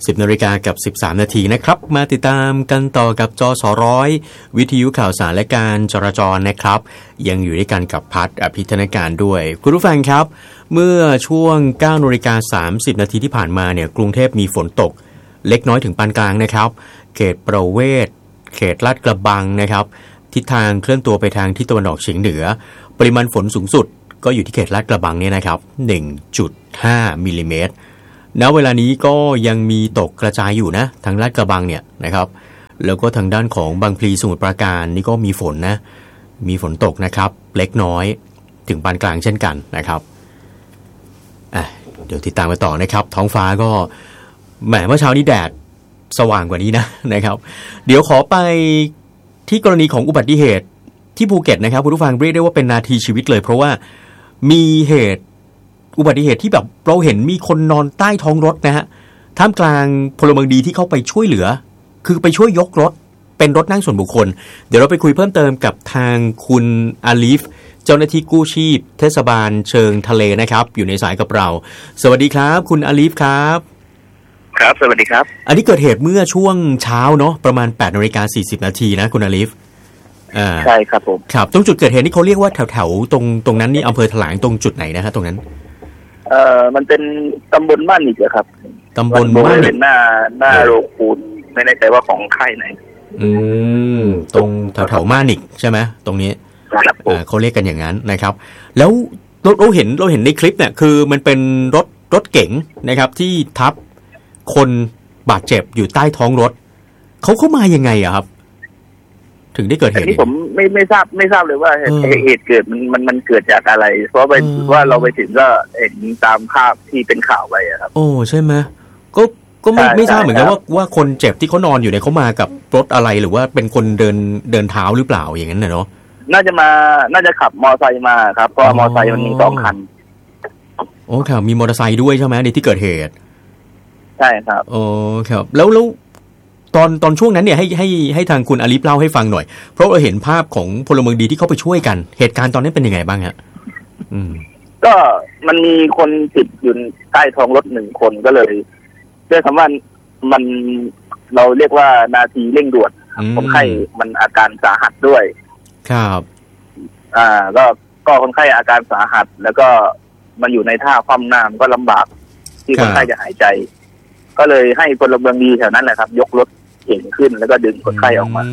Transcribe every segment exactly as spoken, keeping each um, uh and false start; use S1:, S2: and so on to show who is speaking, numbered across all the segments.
S1: สิบนาฬิกากับสิบสามนาทีนะครับมาติดตามกันต่อกับจสร้อยวิทยุข่าวสารและการจราจรนะครับยังอยู่ด้วยกันกับพัฒน์อภิธนการด้วยคุณผู้ฟังครับเมื่อช่วง เก้านาฬิกาสามสิบนาทีที่ผ่านมาเนี่ยกรุงเทพมีฝนตกเล็กน้อยถึงปานกลางนะครับเขตประเวศเขตลาดกระบังนะครับทิศทางเคลื่อนตัวไปทางทิศตะวันออกเฉียงเหนือปริมาณฝนสูงสุดก็อยู่ที่เขตลาดกระบังเนี่ยนะครับ หนึ่งจุดห้า มิลลิเมตรณเวลานี้ก็ยังมีตกกระจายอยู่นะทางลาดกระบังเนี่ยนะครับแล้วก็ทางด้านของบางพลีสมุทรปราการนี่ก็มีฝนนะมีฝนตกนะครับเล็กน้อยถึงปานกลางเช่นกันนะครับอ่ะเดี๋ยวติดตามกันต่อนะครับท้องฟ้าก็แหมเมื่อเช้านี้แดดสว่างกว่านี้นะนะครับเดี๋ยวขอไปที่กรณีของอุบัติเหตุที่ภูเก็ตนะครับคุณผู้ฟังเรียกได้ว่าเป็นนาทีชีวิตเลยเพราะว่ามีเหตุอุบัติเหตุที่แบบเราเห็นมีคนนอนใต้ท้องรถนะฮะท่ามกลางพลเมืองดีที่เข้าไปช่วยเหลือคือไปช่วยยกรถเป็นรถนั่งส่วนบุคคลเดี๋ยวเราไปคุยเพิ่มเติมกับทางคุณอาลีฟเจ้าหน้าที่กู้ชีพเทศบาลเชิงทะเลนะครับอยู่ในสายกับเราสวัสดีครับคุณอาลีฟครับ
S2: ครับสวัสดีครับ
S1: อันนี้เกิดเหตุเมื่อช่วงเช้าเนาะประมาณ แปดนาฬิกาสี่สิบนาทีนะคุณอาลีฟอ่า
S2: ใช่ครับผม
S1: ครับตรงจุดเกิดเหตุนี่เขาเรียกว่าแถวๆตรงตรงนั้นนี่อำเภอถลางตรงจุดไหนนะฮะตรงนั้น
S2: เอ่อมันเป็นตำบลบ้านอีกเหรอครับ
S1: ตำบลบ้านอีก
S2: หน้าหน้าโรงปูนไม่แน่ใจว่าของค่ายไหน
S1: อืมตรงแถวๆม่านิกใช่ไหมตรงนี้อ่าเขาเรียกกันอย่างนั้นนะครับแล้วเราเราเห็นเราเห็นในคลิปเนี่ยคือมันเป็นรถรถเก๋งนะครับที่ทับคนบาดเจ็บอยู่ใต้ท้องรถเขาเข้ามายังไงอะครับถึงได้เกิดเหตุ
S2: นี้ผมไม่ไม่ทราบไม่ทราบเลยว่าเหตุเกิดมันมันมันเกิดจากอะไรเพราะไปว่าเราไปถึงก็เห็นตามภาพที่เป็นข่าวไปครับ
S1: โอ้ใช่ไหมก็ก็ไม่ไม่ทราบเหมือนกันว่าว่าคนเจ็บที่เขานอนอยู่เนี่ยเขามากับรถอะไรหรือว่าเป็นคนเดินเดินเท้าหรือเปล่าอย่างนั้นเนาะ
S2: น่าจะมาน่าจะขับมอเตอร์ไซค์มาครับเพราะมอเตอร์ไซค์มันมีสองคัน
S1: โอ้ครับมีมอเตอร์ไซค์ด้วยใช่ไหมในที่เกิดเหตุ
S2: ใช่ครับ
S1: โอ้ครับแล้วแล้วตอนตอนช่วงนั้นเนี่ยให้ให้ให้ทางคุณอาลีฟเล่าให้ฟังหน่อยเพราะเราเห็นภาพของพลเมืองดีที่เข้าไปช่วยกันเหตุการณ์ตอนนั้นเป็นยังไงบ้างฮะอืม
S2: ก็มันมีคนติดอยู่ใต้ท้องรถหนึ่งคนก็เลยด้วยคำว่ามันเราเรียกว่านาทีเร่งด่วนคนไข้มันอาการสาหัสด้วย
S1: ครับ
S2: อ่าก็ก็คนไข้อาการสาหัสแล้วก็มันอยู่ในท่าคว่ำหน้าก็ลำบากที่คนไข้จะหายใจก็เลยให้พลเมืองดีแถวนั้นแหละครับยกรถเข็นขึ้นแล้วก็ดึงคนไข้ออกมา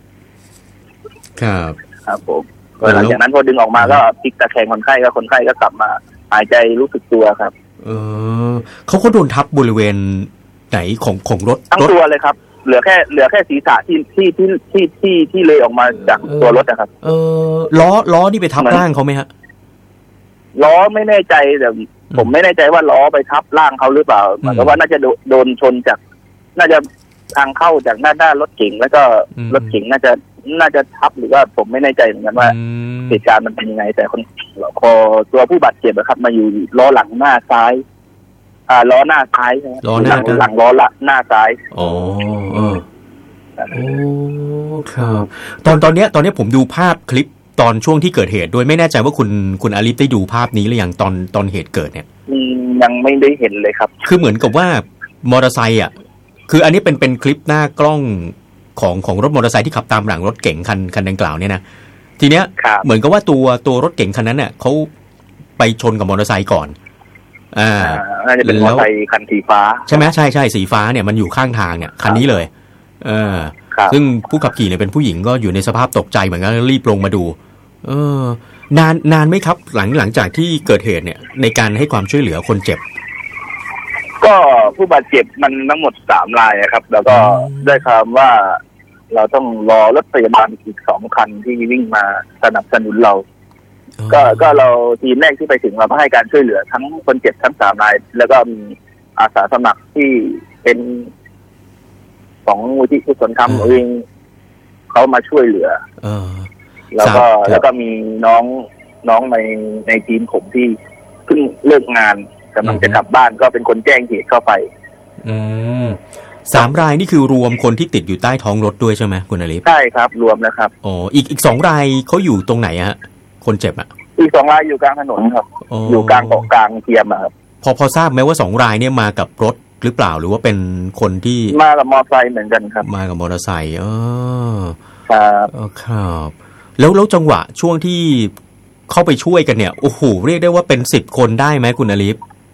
S1: ครับ
S2: ครับผมหลังจากนั้นพอดึงออกมาก็พลิกตะแคงคนไข้ก็คนไข้ก็กลับมาหายใจรู้สึกตัวครับ
S1: เออเขาเขาโดนทับบริเวณไหนของของรถ
S2: ทั้งตัวเลยครับเหลือแค่เหลือแค่ศีรษะที่ที่ที่ที่ที่ที่เลยออกมาจากตัวรถนะครับ
S1: เออล้อล้อนี่ไปทับร่างเขาไหมฮะ
S2: ล้อไม่แน่ใจแต่ผมไม่แน่ใจว่าล้อไปทับร่างเขาหรือเปล่าหมายความว่าน่าจะโดนชนจากน่าจะทางเข้าจากหน้าด้านรถเก๋งแล้วก็รถเก๋งน่าจะน่าจะทับหรือว่าผมไม่แน่ใจเหมือนกันว่าเหตุการณ์มันเป็นยังไงแต่คนพอตัวผู้บาดเจ็บนะครับมาอยู่ล้อหลังหน้าซ้ายอ่าล้อหน้าซ้ายใช่ไหม
S1: ล้อหน้า
S2: หลังล้อละหน้าซ้าย
S1: อ๋อเออโอ้ครับตอนตอนเนี้ยตอนเนี้ยผมดูภาพคลิปตอนช่วงที่เกิดเหตุด้วยไม่แน่ใจว่าคุณคุณอาลีฟได้ดูภาพนี้หรือยังตอนตอนเหตุเกิดเนี่ย
S2: ยังไม่ได้เห็นเลยครับ
S1: คือเหมือนกับว่ามอเตอร์ไซค์อ่ะคืออันนี้เป็นเป็นคลิปหน้ากล้องของของรถมอเตอร์ไซค์ที่ขับตามหลังรถเก๋งคันคันดังกล่าวเนี่ยนะทีเนี้ยเหมือนกับว่าตัวตัวรถเก๋งคันนั้นเนี่ยเขาไปชนกับมอเตอร์ไซค์ก่อนอ่า
S2: น่าจะเป็นมอเตอร์ไซค์คันสีฟ้า
S1: ใช่ไหมใช่ใช่สีฟ้าเนี่ยมันอยู่ข้างทางเนี่ยคันนี้เลยเออซึ่งผู้ขับขี่เนี่ยเป็นผู้หญิงก็อยู่ในสภาพตกใจเหมือนกันรีบลงมาดูเออนานนานไหมครับหลังหลังจากที่เกิดเหตุเนี่ยในการให้ความช่วยเหลือคนเจ็บ
S2: ก็ผู้บาดเจ็บมันทั้งหมดสามรายครับแล้วก็ได้คำว่าเราต้องรอรถพยาบาลอีกสองคันที่วิ่งมาสนับสนุนเราก็ก็เราทีมแรกที่ไปถึงเราก็ให้การช่วยเหลือทั้งคนเจ็บทั้งสามรายแล้วก็มีอาสาสมัครที่เป็นของมูลที่กุศลธรรมเองเขามาช่วยเหลือแล้วก็แล้วก็มีน้องน้องในในทีมผมที่เพิ่งเลิกงานกำลังจะกลับบ้านก็เป็นคนแจ้งเหตุเข้าไป
S1: อืมสามรายนี่คือรวมคนที่ติดอยู่ใต้ท้องรถด้วยใช่ไหมคุณอาลีฟ
S2: ใช่ครับรวมนะครับ
S1: อ๋ออีกอีกสองรายเขาอยู่ตรงไหนฮะคนเจ็บอ่ะ
S2: อีกสองรายอยู่กลางถนนครับ อ, อยู่กลางเกาะกลางเทียมครับ
S1: พอพอทราบไหมว่าสองรายเนี่ยมากับรถหรือเปล่าหรือว่าเป็นคนที่
S2: มากับมอเตอร์ไซค์เหมือนกันครับ
S1: มากับมอเตอร์ไซค์อ๋อ
S2: ครับ
S1: ครับแล้วแล้วจังหวะช่วงที่เข้าไปช่วยกันเนี่ยโอ้โหเรียกได้ว่าเป็นสิบคนได้ไหมคุณอลิฟ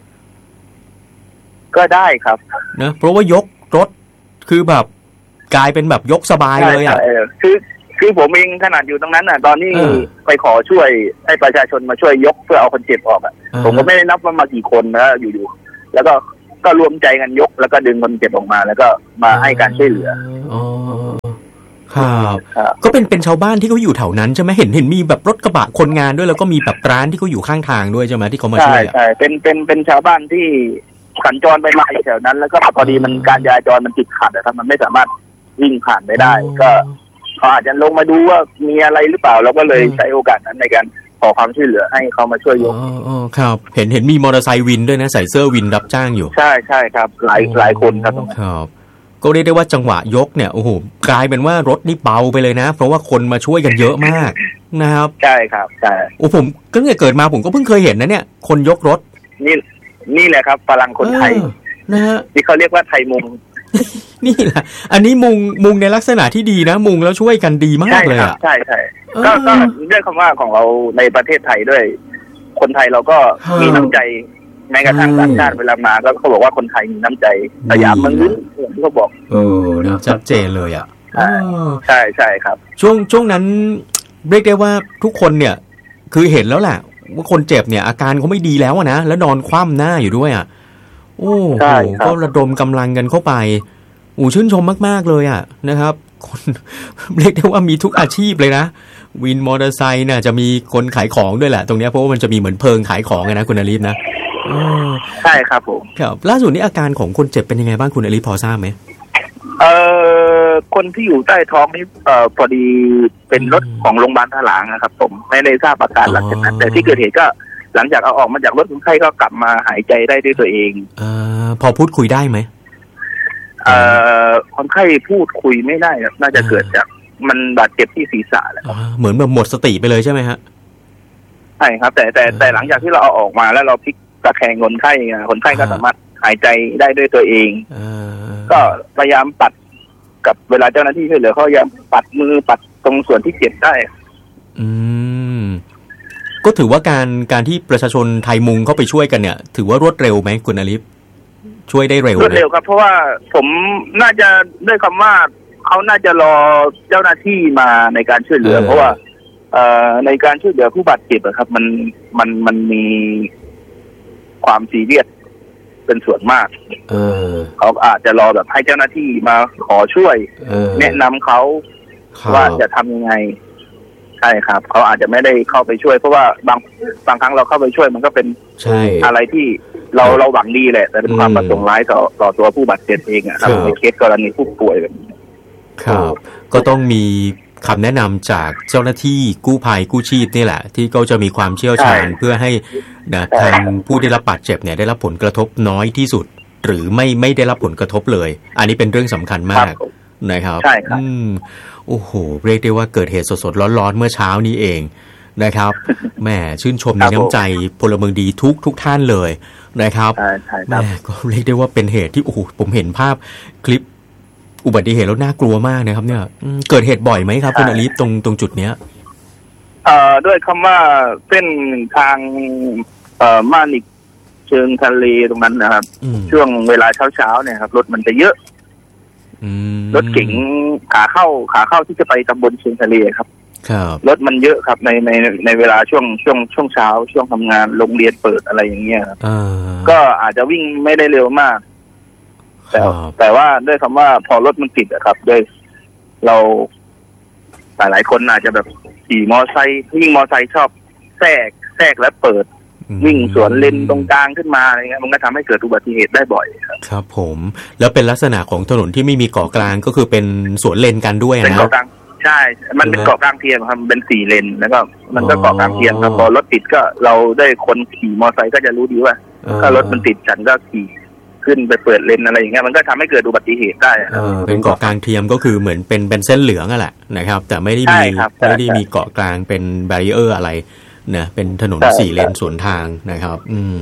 S2: ก็ได้ครับ
S1: นะเพราะว่ายกรถคือแบบกลายเป็นแบบยกสบายเลยอ่ะ
S2: คือคือผมเองขนาดอยู่ตรงนั้นอ่ะตอนนี้ไปขอช่วยให้ประชาชนมาช่วยยกเพื่อเอาคนเจ็บออกอ่ะผมก็ไม่ได้นับว่ามากี่คนนะอยู่ๆแล้วก็ก็รวมใจกันยกแล้วก็ดึงคนเจ็บออกมาแล้วก็มาให้การช่วยเหลือ
S1: อ๋อครับก็เป็นเป็นชาวบ้านที่เขาอยู่แถวนั้นใช่ไหมเห็นเห็นมีแบบรถกระบะคนงานด้วยแล้วก็มีแบบร้านที่เขาอยู่ข้างทางด้วยใช่ไหมที่เขามาช่วย
S2: ใช่ใช่เป็นเป็นเป็นชาวบ้านที่สัญจรไปมาแถวนั้นแล้วก็พอดีมันการจราจรมันติดขัดนะครับมันไม่สามารถวิ่งผ่านไปได้ก็เขาอาจจะลงมาดูว่ามีอะไรหรือเปล่าเราก็เลยใช้โอกาสนั้นในการขอความช่วยเหลือให้เขามาช่วยยก
S1: อ๋อครับเห็นเห็นมีมอเตอร์ไซค์วินด้วยนะใส่เสื้อวินรับจ้างอยู่
S2: ใช่ใช่ครับหลายหลายคนครับ
S1: ครับก็เรียกได้ว่าจังหวะยกเนี่ยโอ้โหกลายเป็นว่ารถนี่เบาไปเลยนะเพราะว่าคนมาช่วยกันเยอะมากนะครับ
S2: ใช่ครับใช่
S1: โอ้ผมก็เนี่ยเกิดมาผมก็เพิ่งเคยเห็นนะเนี่ยคนยกรถ
S2: นี่นี่แหละครับพลังคนไทย
S1: นะฮะ
S2: ที่เขาเรียกว่าไทยมุง
S1: นี่แหละอันนี้มุงมุงในลักษณะที่ดีนะมุงแล้วช่วยกันดีมากเลยอ่ะ
S2: ใช่ใช่ก็ก็ด้วยคำว่าของเราในประเทศไทยด้วยคนไทยเราก็มีน้ำใจแม้กระทั่งต่างชาติเวลามาก็เขาบอกว่าคนไทยมีน้ำใจสยามเมืองลิ้นที่เขาบอก
S1: เออชัดเจนเลยอ่ะ
S2: ใช่ใช่ครับ
S1: ช่วงช่วงนั้นเรียกได้ว่าทุกคนเนี่ยคือเห็นแล้วแหละว่าคนเจ็บเนี่ยอาการเขาไม่ดีแล้วนะแล้วนอนคว่ำหน้าอยู่ด้วยอ่ะโอ้โหก็ระดมกำลังกันเข้าไปโอ้ชื่นชมมากๆเลยอ่ะนะครับคนเรียกได้ว่ามีทุกอาชีพเลยนะวินมอเตอร์ไซค์น่ะจะมีคนขายของด้วยแหละตรงนี้เพราะว่ามันจะมีเหมือนเพิงขายของนะคุณอลิฟนะ
S2: ใช่ครับผม
S1: ครับล่าสุดนี้อาการของคนเจ็บเป็นยังไงบ้างคุณอลิฟพอทราบไหม
S2: เอ่อคนที่อยู่ใต้ท้องนี่เอ่อพอดีเป็นรถของโรงพยาบาลถลางนะครับผมไม่ได้ทราบอาการหลังจากนั้นแต่ที่เกิดเหตุก็หลังจากเอาออกมาจากรถคนไข้ก็กลับมาหายใจได้ด้วยตัวเอง
S1: เอ่อพอพูดคุยได้ไหม
S2: เอ่อคนไข้พูดคุยไม่ได้ครับน่าจะเกิดจากมันบาดเจ็บที่ศีรษะแหละ
S1: เหมือนแบบหมดสติไปเลยใช่ไหมฮะ
S2: ใช่ครับแต่แต่แต่หลังจากที่เราเอาออกมาแล้วเราพลิกตะแคงคนไข้คนไข้ก็สามารถหายใจได้ด้วยตัวเองก็พยายามปัดกับเวลาเจ้าหน้าที่ช่วยเหลือเขาพยายามปัดมือปัดตรงส่วนที่เจ็บได้
S1: อืมก็ถือว่าการการที่ประชาชนไทยมุงเข้าไปช่วยกันเนี่ยถือว่ารวดเร็วไหมคุณอลิฟช่วยได้เร็ว
S2: รวดเร็วครับเพราะว่าผมน่าจะด้วยคำว่าเขาน่าจะรอเจ้าหน้าที่มาในการช่วยเหลือเพราะว่าเอ่อในการช่วยเหลือผู้บาดเจ็บอะครับมันมันมันมีความซีเรียสเป็นส่วนมาก
S1: เออ
S2: เขาอาจจะรอแบบให้เจ้าหน้าที่มาขอช่วยแนะนำเขาว่าจะทำยังไงใช่ครับเขาอาจจะไม่ได้เข้าไปช่วยเพราะว่าบางบางครั้งเราเข้าไปช่วยมันก็เป็นอะไรที่เราเราหวังดีแหละแต่เป็นความประสงค์ร้ายต่อต่อตัวผู้บาดเจ็บเองอะครับในเคสกรณีผู้ป่วยแบบนี้
S1: ครับก็ต้องมีคำแนะนำจากเจ้าหน้าที่กู้ภัยกู้ชีพนี่แหละที่เขาจะมีความเชี่ยวชาญเพื่อให้นะทางผู้ได้รับบาดเจ็บเนี่ยได้รับผลกระทบน้อยที่สุดหรือไม่ไม่ได้รับผลกระทบเลยอันนี้เป็นเรื่องสำคัญมากนะครับ
S2: ใช่ครับ
S1: โอ้โหเรียกได้ว่าเกิดเหตุสดๆร้อนๆเมื่อเช้านี้เองนะครับแหมชื่นชมในน้ำใจพลเมืองดีทุกทุกท่านเลยนะครับแหมก็เรียกได้ว่าเป็นเหตุที่โอ้โหผมเห็นภาพคลิปอุบัติเหตุแล้วน่ากลัวมากนะครับเนี่ยเกิดเหตุบ่อยไหมครับคุณอลิฟตรงตรงจุดเนี้ย
S2: เอ่อด้วยคำว่าเส้นทางเอ่อมานิกเชิงทะเลตรงนั้นนะครับช่วงเวลาเช้าๆเนี่ยครับรถมันจะเยอะรถเก๋งขาเข้าขาเข้าที่จะไปตำบลเชิงทะเลครับรถมันเยอะครับในในในเวลาช่วงช่วงช่วงเช้าช่วงทำงานโรงเรียนเปิดอะไรอย่างเงี้ยครับก็อาจจะวิ่งไม่ได้เร็วมากแต่แต่ว่าด้วยคำว่าพอรถมันติดอะครับด้วยเราหลายหลายคนอาจจะแบบขี่มอไซค์ยิ่งมอไซค์ชอบแทรกแทรกแล้วเปิดวิ่งสวนเลนตรงกลางขึ้นมาอะไรเงี้ยมันก็ทำให้เกิดอุบัติเหตุได้บ่อยครับ
S1: ครับผมแล้วเป็นลักษณะของถนนที่ไม่มีเกาะกลางก็คือเป็นสวนเลนกันด้วยนะ
S2: เป็นเกาะกลางใช่มันเป็นเกาะกลางเทียมครับเป็นสี่เลนแล้วก็มันก็เกาะกลางเทียมครับพอรถติดก็เราได้คนขี่มอไซค์ก็จะรู้ดีว่าถ้ารถมันติดฉันก็ขี่ขึ้นไปเปิดเลนอะไรอย่างเงี้ยมันก็ทำให้เกิดอุบัติเหตุได้
S1: เป็นเกาะกลางเทียมก็คือเหมือนเป็นเป็นเส้นเหลืองอ่ะแหละนะครับแต่ไม่ได้มีไม่ได้มีเกาะกลางเป็นแบรีเออร์อะไรนะเป็นถนนสี่เลนสวนทางนะครับอืม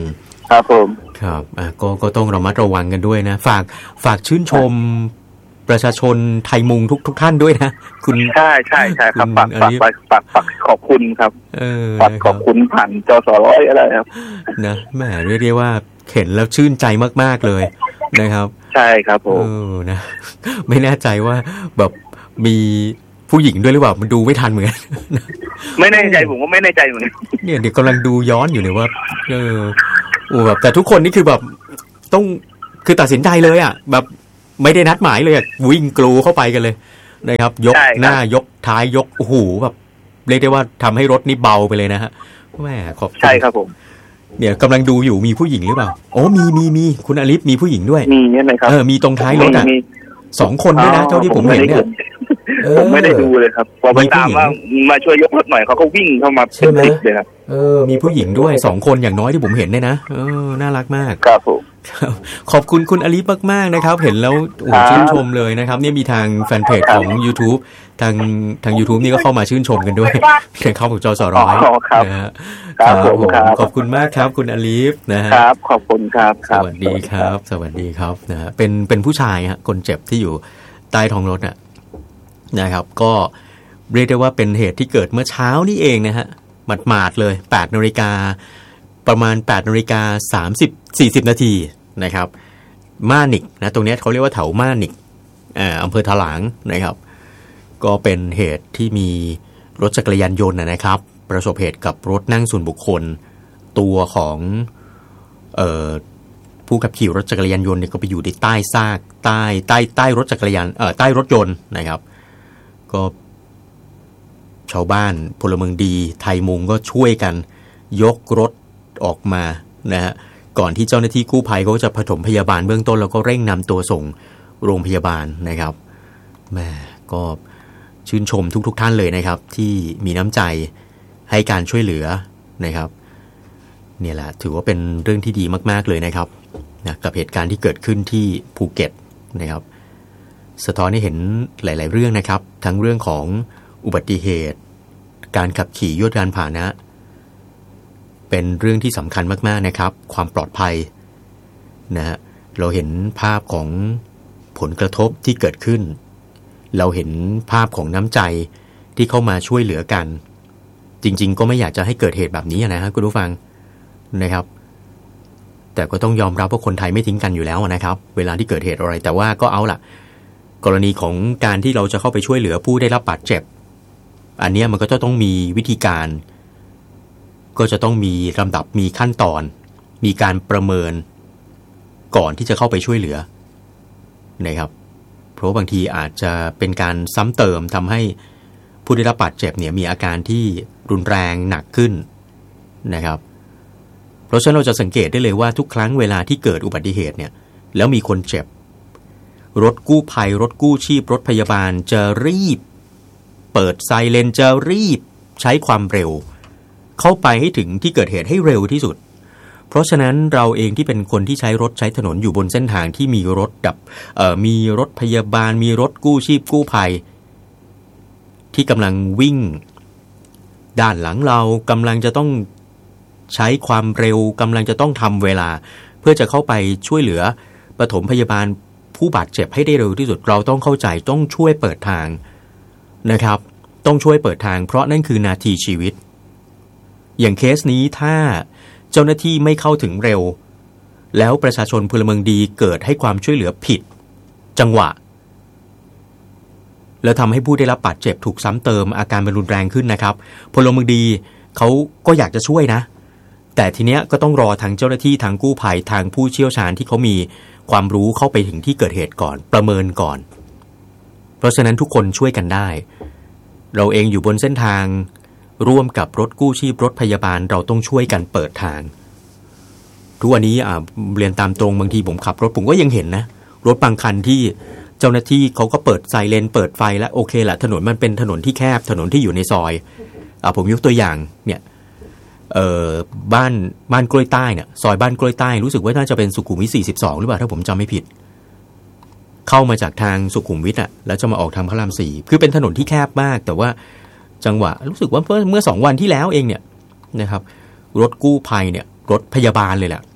S2: ครับผม
S1: ครับอ่ะก็ก็ต้องระมัดระวังกันด้วยนะฝากฝากชื่นชมประชาชนไทยมุงทุกทุกท่านด้วยนะคุณ
S2: ใช่ใช่ใช่ครับฝากฝากฝากฝากฝากขอบคุณครับ
S1: เออ
S2: ฝากขอบคุณผ่านจสร้อยอะไรครับ
S1: นะแหมเรียกได้ว่าเห็นแล้วชื่นใจมากๆเลยนะครับ
S2: ใช่ครับผม
S1: เออนะไม่แน่ใจว่าแบบมีผู้หญิงด้วยหรือเปล่ามันดูไม่ทันเหมือนกัน
S2: ไม่แน่ใจผมก็ไม่แน่ใจเหมือนกัน
S1: เนี่ยเดี๋ยวกำลังดูย้อนอยู่เลยว่าเออโอ้แบบแต่ทุกคนนี่คือแบบต้องคือตัดสินใจเลยอ่ะแบบไม่ได้นัดหมายเลยวิ่งกลูเข้าไปกันเลยนะครับยกหน้ายกท้ายยกโอ้โหแบบเรียกได้ว่าทำให้รถนี่เบาไปเลยนะฮะแม่ขอบ
S2: ใช่ครับผม
S1: เนี่ยกำลังดูอยู่มีผู้หญิงหรือเปล่าโอ้มีมีมีคุณอลิฟมีผู้หญิงด้วย
S2: มีใช่ไหมครับ
S1: เออมีตรงท้ายรถอ่ะสองคนด้วยนะเท่าที่ผมเห็นเนี่ย
S2: ผมไม่ได้ดูเลยครับพอไปตามว่ามาช่วยยกรถหน่อยเขาก็วิ่งเข้ามาเป็นติดเลยครับ
S1: เออมีผู้หญิงด้วยสองคนอย่างน้อยที่ผมเห็นเนี่ยนะเออน่ารักมาก
S2: ครับผม
S1: ขอบคุณคุณอลิฟมากๆนะครับเห็นแล้วโอ้ชื่นชมเลยนะครับเนี่ยมีทางแฟนเพจของ YouTube ทางทาง YouTube นี่ก็เข้ามาชื่นชมกันด้วยในเข้าของจสร้อยนะฮะ
S2: ครับผม
S1: ขอบคุณมากครับคุณอลิฟนะฮะ
S2: ครับขอบคุณครับ
S1: สวัสดีครับสวัสดีครับนะฮะเป็นเป็นผู้ชายฮะคนเจ็บที่อยู่ใต้ท้องรถน่ะนะครับก็เรียกได้ว่าเป็นเหตุที่เกิดเมื่อเช้านี่เองนะฮะหมาดๆเลยแปดนาฬิกาประมาณแปดนาฬิกาสามสิบ สี่สิบนาทีนะครับม่านิกนะตรงนี้เขาเรียกว่าแถวม่านิกอ่าอำเภอถลางนะครับก็เป็นเหตุที่มีรถจักรยานยนต์นะครับประสบเหตุกับรถนั่งส่วนบุคคลตัวของเอ่อผู้ขับขี่รถจักรยานยนต์เนี่ยก็ไปอยู่ในใต้ซากใต้ใต้ใต้รถจักรยานเอ่อใต้รถยนต์นะครับก็ชาวบ้านพลเมืองดีไทยมุงก็ช่วยกันยกรถออกมานะฮะก่อนที่เจ้าหน้าที่กู้ภัยเขาจะปฐมพยาบาลเบื้องต้นแล้วก็เร่งนำตัวส่งโรงพยาบาลนะครับแม่ก็ชื่นชมทุกๆ ท่านเลยนะครับที่มีน้ำใจให้การช่วยเหลือนะครับเนี่ยแหละถือว่าเป็นเรื่องที่ดีมากๆเลยนะครับนะกับเหตุการณ์ที่เกิดขึ้นที่ภูเก็ตนะครับสะท้อนให้เห็นหลายๆเรื่องนะครับทั้งเรื่องของอุบัติเหตุการขับขี่ยวดยานพาหนะเป็นเรื่องที่สำคัญมากๆนะครับความปลอดภัยนะฮะเราเห็นภาพของผลกระทบที่เกิดขึ้นเราเห็นภาพของน้ำใจที่เข้ามาช่วยเหลือกันจริงๆก็ไม่อยากจะให้เกิดเหตุแบบนี้นะฮะคุณผู้ฟังนะครับแต่ก็ต้องยอมรับว่าคนไทยไม่ทิ้งกันอยู่แล้วนะครับเวลาที่เกิดเหตุอะไรแต่ว่าก็เอาล่ะกรณีของการที่เราจะเข้าไปช่วยเหลือผู้ได้รับบาดเจ็บอันนี้มันก็จะต้องมีวิธีการก็จะต้องมีลำดับมีขั้นตอนมีการประเมินก่อนที่จะเข้าไปช่วยเหลือนะครับเพราะบางทีอาจจะเป็นการซ้ำเติมทำให้ผู้ได้รับบาดเจ็บเนี่ยมีอาการที่รุนแรงหนักขึ้นนะครับเพราะฉะนั้นเราจะสังเกตได้เลยว่าทุกครั้งเวลาที่เกิดอุบัติเหตุเนี่ยแล้วมีคนเจ็บรถกู้ภัยรถกู้ชีพรถพยาบาลจะรีบเปิดไซเรนจะรีบใช้ความเร็วเข้าไปให้ถึงที่เกิดเหตุให้เร็วที่สุดเพราะฉะนั้นเราเองที่เป็นคนที่ใช้รถใช้ถนนอยู่บนเส้นทางที่มีรถดับเอ่อมีรถพยาบาลมีรถกู้ชีพกู้ภัยที่กำลังวิ่งด้านหลังเรากำลังจะต้องใช้ความเร็วกำลังจะต้องทำเวลาเพื่อจะเข้าไปช่วยเหลือปฐมพยาบาลผู้บาดเจ็บให้ได้เร็วที่สุดเราต้องเข้าใจต้องช่วยเปิดทางนะครับต้องช่วยเปิดทางเพราะนั่นคือนาทีชีวิตอย่างเคสนี้ถ้าเจ้าหน้าที่ไม่เข้าถึงเร็วแล้วประชาชนพลเมืองดีเกิดให้ความช่วยเหลือผิดจังหวะแล้วทำให้ผู้ได้รับบาดเจ็บถูกซ้ำเติมอาการมันรุนแรงขึ้นนะครับพลเมืองดีเขาก็อยากจะช่วยนะแต่ทีเนี้ยก็ต้องรอทางเจ้าหน้าที่ทางกู้ภัยทางผู้เชี่ยวชาญที่เขามีความรู้เข้าไปถึงที่เกิดเหตุก่อนประเมินก่อนเพราะฉะนั้นทุกคนช่วยกันได้เราเองอยู่บนเส้นทางร่วมกับรถกู้ชีพรถพยาบาลเราต้องช่วยกันเปิดทางทุกวันนี้อ่าเรียนตามตรงบางทีผมขับรถผมก็ยังเห็นนะรถบางคันที่เจ้าหน้าที่เขาก็เปิดไซเรนเปิดไฟแล้วโอเคแหละถนนมันเป็นถนนที่แคบถนนที่อยู่ในซอยอ่าผมยกตัวอย่างเนี่ยเอ่อบ้านบ้านกล้วยใต้เนี่ยซอยบ้านกล้วยใต้รู้สึกว่าน่าจะเป็นสุขุมวิทสี่สิบสองหรือเปล่าถ้าผมจำไม่ผิดเข้ามาจากทางสุขุมวิทอ่ะแล้วจะมาออกทางพระรามสี่คือเป็นถนนที่แคบมากแต่ว่าจังหวะรู้สึกว่าเมื่อเมื่อสองวันที่แล้วเองเนี่ยนะครับรถกู้ภัยเนี่ยรถพยาบาลเลยแหละ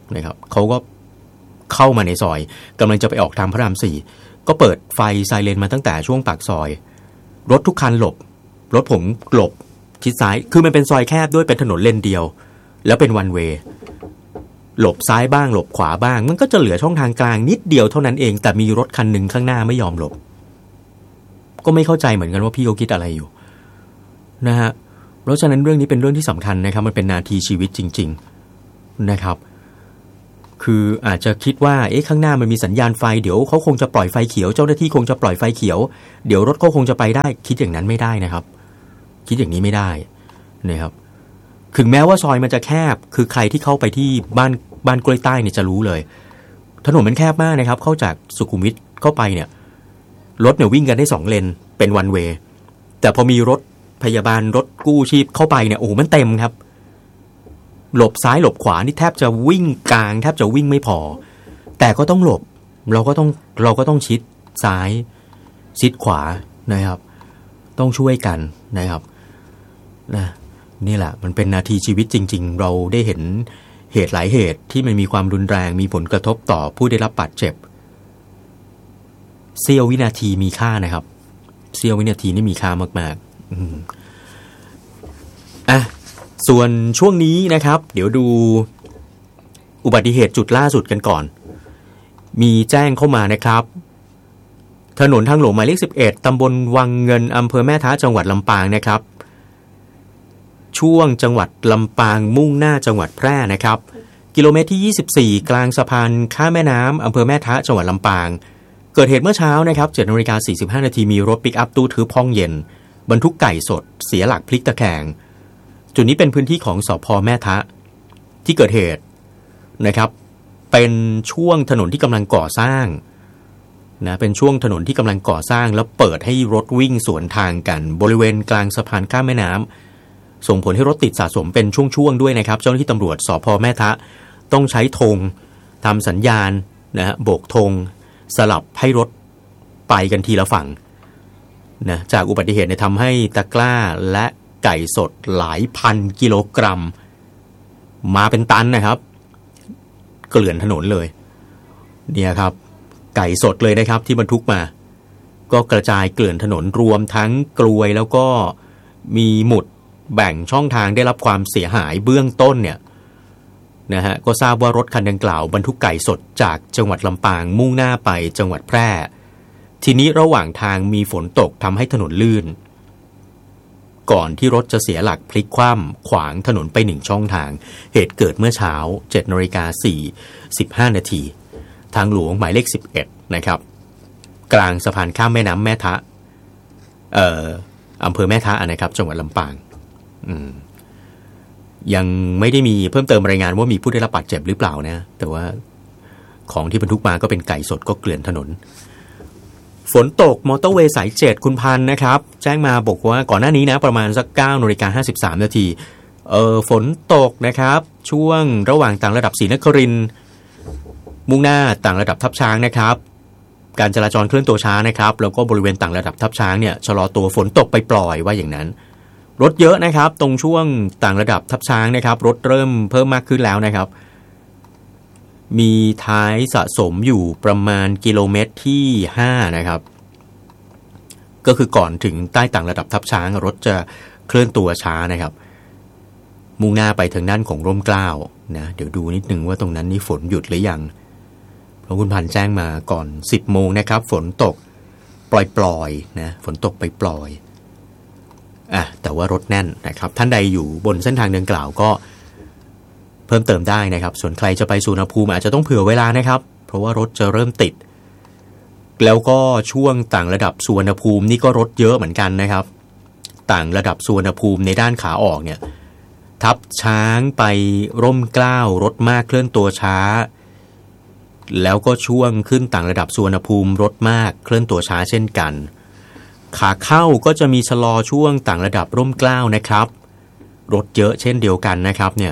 S1: นะครับเขาก็เข้ามาในซอยกำลังจะไปออกทางพระรามสี่ก็เปิดไฟไซเรนมาตั้งแต่ช่วงปากซอยรถทุกคันหลบรถผมหลบชิดซ้ายคือมันเป็นซอยแคบด้วยเป็นถนนเลนเดียวแล้วเป็นวันเวย์หลบซ้ายบ้างหลบขวาบ้างมันก็จะเหลือช่องทางกลางนิดเดียวเท่านั้นเองแต่มีรถคันหนึ่งข้างหน้าไม่ยอมหลบก็ไม่เข้าใจเหมือนกันว่าพี่เขาคิดอะไรอยู่นะฮะเพราะฉะนั้นเรื่องนี้เป็นเรื่องที่สำคัญนะครับมันเป็นนาทีชีวิตจริงๆนะครับคืออาจจะคิดว่าเอ๊ะข้างหน้ามันมีสัญญาณไฟเดี๋ยวเขาคงจะปล่อยไฟเขียวเจ้าหน้าที่คงจะปล่อยไฟเขียวเดี๋ยวรถเขาคงจะไปได้คิดอย่างนั้นไม่ได้นะครับคิดอย่างนี้ไม่ได้นะครับถึงแม้ว่าซอยมันจะแคบคือใครที่เข้าไปที่บ้านบ้านกล้วยใต้เนี่ยจะรู้เลยถนนมันแคบมากนะครับเข้าจากสุขุมวิทเข้าไปเนี่ยรถเนี่ยวิ่งกันได้สองเลนเป็นวันเวย์แต่พอมีรถพยาบาลรถกู้ชีพเข้าไปเนี่ยโอ้โหมันเต็มครับหลบซ้ายหลบขวานี่แทบจะวิ่งกลางแทบจะวิ่งไม่พอแต่ก็ต้องหลบเราก็ต้องเราก็ต้องชิดซ้ายชิดขวานะครับต้องช่วยกันนะครับนะนี่แหละมันเป็นนาทีชีวิตจริงๆเราได้เห็นเหตุหลายเหตุที่มันมีความรุนแรงมีผลกระทบต่อผู้ได้รับบาดเจ็บเสี้ยววินาทีมีค่านะครับเสี้ยววินาทีนี่มีค่ามากๆอืมอ่ะส่วนช่วงนี้นะครับเดี๋ยวดูอุบัติเหตุจุดล่าสุดกันก่อนมีแจ้งเข้ามานะครับถนนทางหลวงหมายเลขสิบเอ็ดตำบลวังเงินอำเภอแม่ท้าจังหวัดลำปางนะครับช่วงจังหวัดลำปางมุ่งหน้าจังหวัดแพร่นะครับกิโลเมตรที่ยี่สิบสี่กลางสะพานข้ามแม่น้ำอำเภอแม่ท้าจังหวัดลำปางเกิดเหตุเมื่อเช้านะครับเจ็ดนาฬิกาสี่สิบห้านาทีมีรถปิกอัพตู้ทึบห้องเย็นบรรทุกไก่สดเสียหลักพลิกตะแคงจุดนี้เป็นพื้นที่ของสภ.แม่ทะที่เกิดเหตุนะครับเป็นช่วงถนนที่กำลังก่อสร้างนะเป็นช่วงถนนที่กำลังก่อสร้างแล้วเปิดให้รถวิ่งสวนทางกันบริเวณกลางสะพานข้ามแม่น้ำส่งผลให้รถติดสะสมเป็นช่วงๆด้วยนะครับเจ้าหน้าที่ตำรวจสภ.แม่ทะต้องใช้ธงทำสัญญาณนะฮะโบกธงสลับให้รถไปกันทีละฝั่งนะจากอุบัติเหตุเนี่ยทำให้ตะกร้าและไก่สดหลายพันกิโลกรัมมาเป็นตันนะครับเกลื่อนถนนเลยเนี่ยครับไก่สดเลยนะครับที่บรรทุกมาก็กระจายเกลื่อนถนนรวมทั้งกลวยแล้วก็มีหมุดแบ่งช่องทางได้รับความเสียหายเบื้องต้นเนี่ยนะฮะก็ทราบว่ารถคันดังกล่าวบรรทุกไก่สดจากจังหวัดลำปางมุ่งหน้าไปจังหวัดแพร่ทีนี้ระหว่างทางมีฝนตกทำให้ถนนลื่นก่อนที่รถจะเสียหลักพลิกคว่ำขวางถนนไปหนึ่งช่องทางเหตุเกิดเมื่อเช้า เจ็ดนาฬิกาสี่สิบห้านาทีทางหลวงหมายเลขสิบเอ็ดนะครับกลางสะพานข้ามแม่น้ำแม่ทะเอ่ออำเภอแม่ทะนะครับจังหวัดลำปางอืมยังไม่ได้มีเพิ่มเติมรายงานว่ามีผู้ได้รับบาดเจ็บหรือเปล่านะแต่ว่าของที่บรรทุกมาก็เป็นไก่สดก็เกลื่อนถนนฝนตกมอเตอร์เวย์สายเจ็ดคุณพันธ์นะครับแจ้งมาบอกว่าก่อนหน้านี้นะประมาณสัก เก้านาฬิกาห้าสิบสามนาทีเอ่อฝนตกนะครับช่วงระหว่างต่างระดับศรีนครินทร์มุ่งหน้าต่างระดับทับช้างนะครับการจราจรเคลื่อนตัวช้านะครับแล้วก็บริเวณต่างระดับทับช้างเนี่ยชะลอตัวฝนตกไปปล่อยว่าอย่างนั้นรถเยอะนะครับตรงช่วงต่างระดับทับช้างนะครับรถเริ่มเพิ่มมากขึ้นแล้วนะครับมีท้ายสะสมอยู่ประมาณกิโลเมตรที่ห้านะครับก็คือก่อนถึงใต้ต่างระดับทับช้างรถจะเคลื่อนตัวช้านะครับมุ่งหน้าไปทางด้านของร่มเกล้านะเดี๋ยวดูนิดนึงว่าตรงนั้นนี่ฝนหยุดหรือยังเพราะคุณพันธ์แจ้งมาก่อนสิบโมงนะครับฝนตกปล่อยๆนะฝนตกไปปล่อยอ่ะแต่ว่ารถแน่นนะครับท่านใดอยู่บนเส้นทางดังกล่าวก็เพิ่มเติมได้นะครับส่วนใครจะไปสุวรรณภูมิอาจจะต้องเผื่อเวลานะครับเพราะว่ารถจะเริ่มติดแล้วก็ช่วงต่างระดับสุวรรณภูมินี่ก็รถเยอะเหมือนกันนะครับต่างระดับสุวรรณภูมิในด้านขาออกเนี่ยทับช้างไปร่มเกล้ารถมากเคลื่อนตัวช้าแล้วก็ช่วงขึ้นต่างระดับสุวรรณภูมิรถมากเคลื่อนตัวช้าเช่นกันขาเข้าก็จะมีชะลอช่วงต่างระดับร่มเกล้านะครับรถเยอะเช่นเดียวกันนะครับเนี่ย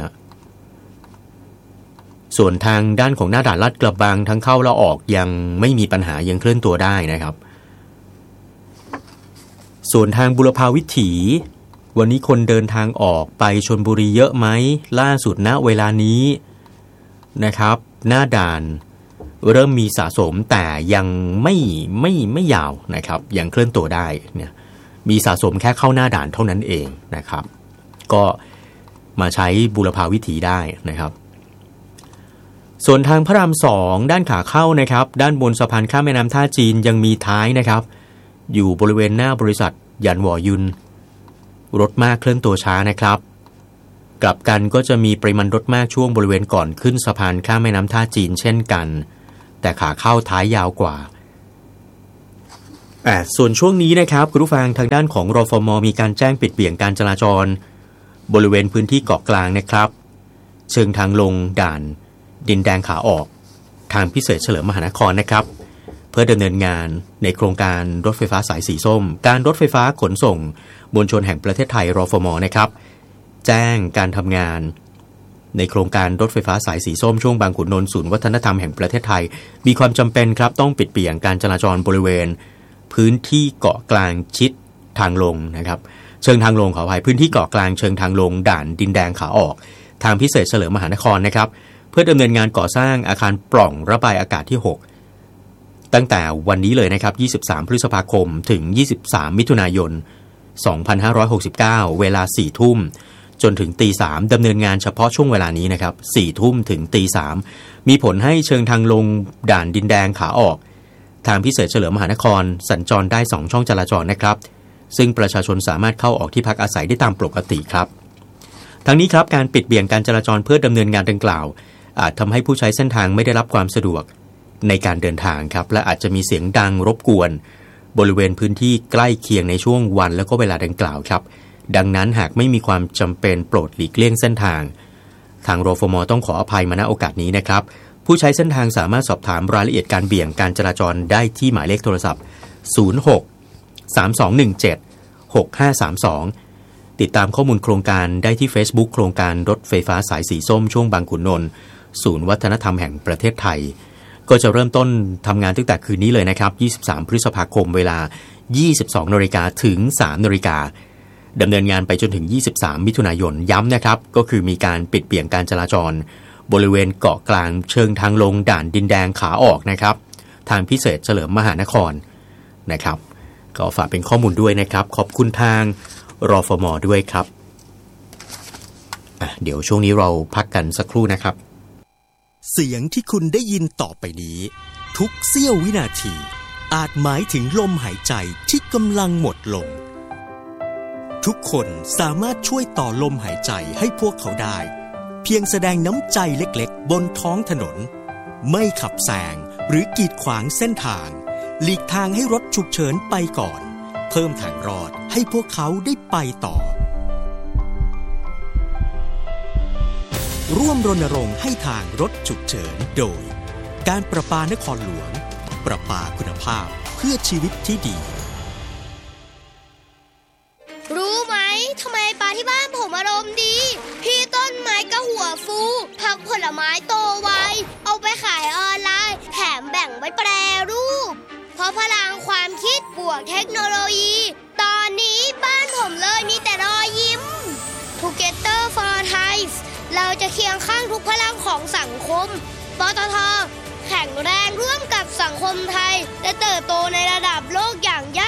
S1: ส่วนทางด้านของหน้าด่านลาดกระบังทั้งเข้าและออกยังไม่มีปัญหายังเคลื่อนตัวได้นะครับส่วนทางบุรพาวิถีวันนี้คนเดินทางออกไปชลบุรีเยอะไหมล่าสุดณเวลานี้นะครับหน้าด่านเริ่มมีสะสมแต่ยังไม่ไม่ไม่ยาวนะครับยังเคลื่อนตัวได้เนี่ยมีสะสมแค่เข้าหน้าด่านเท่านั้นเองนะครับก็มาใช้บูรพาวิถีได้นะครับส่วนทางพระรามสองด้านขาเข้านะครับด้านบนสะพานข้ามแม่น้ำท่าจีนยังมีท้ายนะครับอยู่บริเวณหน้าบริษัทหยันหวอยุนรถมากเคลื่อนตัวช้านะครับกลับกันก็จะมีปริมาณรถมากช่วงบริเวณก่อนขึ้นสะพานข้ามแม่น้ำท่าจีนเช่นกันแต่ขาเข้าท้ายยาวกว่าอ่าส่วนช่วงนี้นะครับคุณผู้ฟังทางด้านของรฟม.มีการแจ้งปิดเบี่ยงการจราจรบริเวณพื้นที่เกาะกลางนะครับเชิงทางลงด่านดินแดงขาออกทางพิเศษเฉลิมมหานครนะครับเพื่อดำเนินงานในโครงการรถไฟฟ้าสายสีส้มการรถไฟฟ้าขนส่งมวลชนแห่งประเทศไทยรฟม.นะครับแจ้งการทำงานในโครงการรถไฟฟ้าสายสีส้มช่วงบางขุนนนท์ศูนย์วัฒนธรรมแห่งประเทศไทยมีความจำเป็นครับต้องปิดเบี่ยงการจราจรบริเวณพื้นที่เกาะกลางชิดทางลงนะครับเชิงทางลงขออภัยพื้นที่เกาะกลางเชิงทางลงด่านดินแดงขาออกทางพิเศษเฉลิมมหานครนะครับเพื่อดำเนินงานก่อสร้างอาคารปล่องระบายอากาศที่หกตั้งแต่วันนี้เลยนะครับยี่สิบสามพฤษภาคมถึงยี่สิบสามมิถุนายนสองพันห้าร้อยหกสิบเก้าเวลา สี่ทุ่มจนถึงตีสามดำเนินงานเฉพาะช่วงเวลานี้นะครับสี่ทุ่มถึงตีสามมีผลให้เชิงทางลงด่านดินแดงขาออกทางพิเศษเฉลิมมหานครสัญจรได้สองช่องจราจรนะครับซึ่งประชาชนสามารถเข้าออกที่พักอาศัยได้ตามปกติครับทั้งนี้ครับการปิดเบี่ยงการจราจรเพื่อดำเนินงานดังกล่าวอาจทำให้ผู้ใช้เส้นทางไม่ได้รับความสะดวกในการเดินทางครับและอาจจะมีเสียงดังรบกวนบริเวณพื้นที่ใกล้เคียงในช่วงวันและก็เวลาดังกล่าวครับดังนั้นหากไม่มีความจำเป็นโปรดหลีกเลี่ยงเส้นทางทางรฟม.ต้องขออภัยมาณโอกาสนี้นะครับผู้ใช้เส้นทางสามารถสอบถามรายละเอียดการเบี่ยงการจราจรได้ที่หมายเลขโทรศัพท์ศูนย์ หก สาม สอง หนึ่ง เจ็ด หก ห้า สาม สองติดตามข้อมูลโครงการได้ที่ Facebook โครงการรถไฟฟ้าสายสีส้มช่วงบางขุนนนท์ศูนย์วัฒนธรรมแห่งประเทศไทยก็จะเริ่มต้นทำงานตั้งแต่คืนนี้เลยนะครับยี่สิบสามพฤษภาคมเวลา ยี่สิบสองนาฬิกาถึง สามนาฬิกาดำเนินงานไปจนถึงยี่สิบสามมิถุนายนย้ำนะครับก็คือมีการปิดเบี่ยงการจราจรบริเวณเกาะกลางเชิงทางลงด่านดินแดงขาออกนะครับทางพิเศษเฉลิมมหานครนะครับก็ฝากเป็นข้อมูลด้วยนะครับขอบคุณทางรฟม.ด้วยครับอ่ะเดี๋ยวช่วงนี้เราพักกันสักครู่นะครับ
S3: เสียงที่คุณได้ยินต่อไปนี้ทุกเสี้ยววินาทีอาจหมายถึงลมหายใจที่กำลังหมดลงทุกคนสามารถช่วยต่อลมหายใจให้พวกเขาได้เพียงแสดงน้ำใจเล็กๆบนท้องถนนไม่ขับแซงหรือกีดขวางเส้นทางหลีกทางให้รถฉุกเฉินไปก่อนเพิ่มทางรอดให้พวกเขาได้ไปต่อร่วมรณรงค์ให้ทางรถฉุกเฉินโดยการประปานครหลวงประปาคุณภาพเพื่อชีวิตที่ดี
S4: รู้ไหมทำไมปลาที่บ้านผมอารมณ์ดีพี่ต้นไม้ก็หัวฟูผักผลไม้โตไวเอาไปขายออนไลน์แถมแบ่งไว้แปรรูปเพราะพลังความคิดบวกเทคโนโลยีตอนนี้บ้านผมเลยมีแต่รอยยิ้ม Together for Thai เราจะเคียงข้างทุกพลังของสังคมปตท.แข็งแรงร่วมกับสังคมไทยและเติบโตในระดับโลกอย่างยั่ง